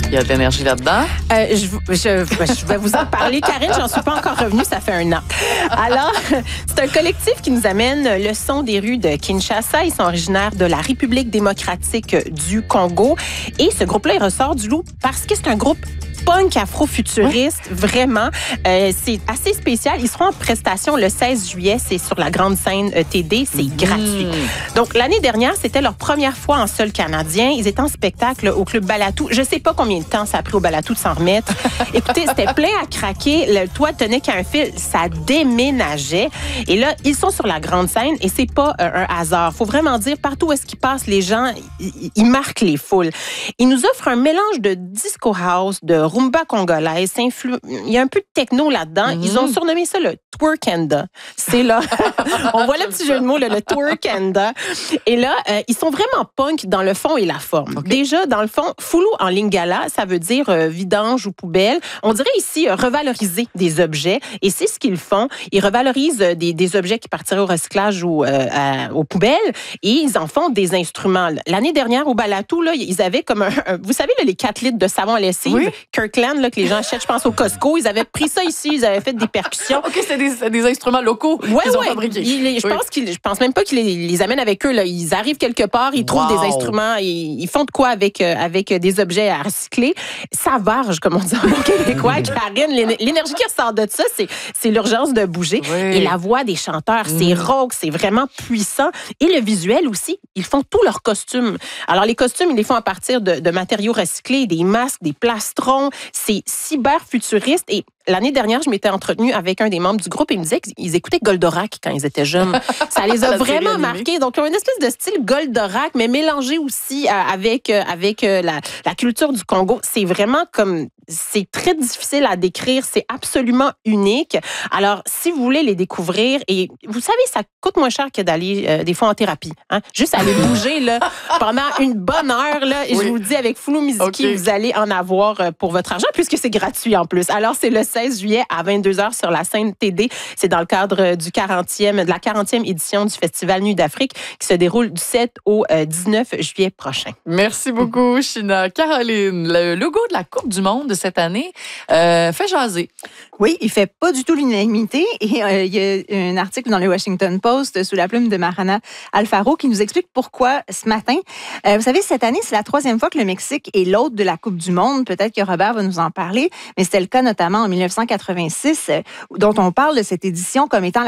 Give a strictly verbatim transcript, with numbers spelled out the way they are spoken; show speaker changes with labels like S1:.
S1: Il y a de l'énergie là-dedans?
S2: Euh, je, je, je vais vous en parler. Karine, j'en suis pas encore revenue, ça fait un an. Alors, c'est un collectif qui nous amène le son des rues de Kinshasa. Ils sont originaires de la République démocratique du Congo. Et ce groupe-là, il ressort du lot parce que c'est un groupe punk afro-futuriste, oui. Vraiment. Euh, c'est assez spécial. Ils seront en prestation le seize juillet. C'est sur la grande scène E T D. C'est mmh. gratuit. Donc, l'année dernière, c'était leur première fois en sol canadien. Ils étaient en spectacle au Club Balatou. Je sais pas combien de temps ça a pris au Balatou de s'en remettre. Écoutez, c'était plein à craquer. Le toit tenait qu'un fil. Ça déménageait. Et là, ils sont sur la grande scène et c'est pas euh, un hasard. Faut vraiment dire, partout où est-ce qu'ils passent, les gens, ils, ils marquent les foules. Ils nous offrent un mélange de disco house, de rumba congolaise. Influ... Il y a un peu de techno là-dedans. Mm-hmm. Ils ont surnommé ça le twerkanda. C'est là. On voit le petit jeu de mots, là, le twerkanda. Et là, euh, ils sont vraiment punk dans le fond et la forme. Okay. Déjà, dans le fond, fulu en lingala, ça veut dire euh, vidange ou poubelle. On dirait ici euh, revaloriser des objets. Et c'est ce qu'ils font. Ils revalorisent euh, des, des objets qui partiraient au recyclage ou euh, à, aux poubelles et ils en font des instruments. L'année dernière, au Balatou, là, ils avaient comme un, un vous savez, là, les quatre litres de savon à lessive, oui. Kirkland, là, que les gens achètent, je pense, au Costco. Ils avaient pris ça ici, ils avaient fait des percussions.
S1: OK, c'est des, c'est des instruments locaux qu'ils
S2: ouais,
S1: ont
S2: ouais.
S1: fabriqués.
S2: Ils, je,
S1: oui.
S2: pense qu'ils, je pense même pas qu'ils les, les amènent avec eux. Là. Ils arrivent quelque part, ils trouvent wow. des instruments, ils, ils font de quoi avec, euh, avec des objets à recycler. Ça varge, comme on dit en bon québécois. Karine, l'énergie qui ressort de ça, c'est, c'est l'urgence de bouger. Oui. Et la voix des chanteurs, mm. c'est rauque, c'est vraiment puissant. Et le visuel aussi, ils font tous leurs costumes. Alors, les costumes, ils les font à partir de, de matériaux recyclés, des masques, des plastrons. C'est cyber futuriste. Et l'année dernière, je m'étais entretenue avec un des membres du groupe et il me disait qu'ils écoutaient Goldorak quand ils étaient jeunes. Ça les a vraiment marqués. Donc, ils ont une espèce de style Goldorak, mais mélangé aussi avec, avec la, la culture du Congo. C'est vraiment comme... C'est très difficile à décrire. C'est absolument unique. Alors, si vous voulez les découvrir, et vous savez, ça coûte moins cher que d'aller euh, des fois en thérapie. Hein? Juste aller bouger là, pendant une bonne heure. Là, et oui. Je vous le dis, avec Fulu Miziki, okay. Vous allez en avoir pour votre argent, puisque c'est gratuit en plus. Alors, c'est le seize juillet à vingt-deux heures sur la scène T D. C'est dans le cadre du quarantième, de la quarantième édition du Festival Nuit d'Afrique qui se déroule du sept au dix-neuf juillet prochain.
S1: Merci beaucoup, China. Caroline, le logo de la Coupe du Monde cette année euh, fait jaser.
S3: Oui, il fait pas du tout l'unanimité. Et euh, il y a un article dans le Washington Post sous la plume de Marana Alfaro qui nous explique pourquoi ce matin. Euh, vous savez, cette année, c'est la troisième fois que le Mexique est l'hôte de la Coupe du Monde. Peut-être que Robert va nous en parler, mais c'était le cas notamment en mille neuf cent quatre-vingt-six, dont on parle de cette édition comme étant la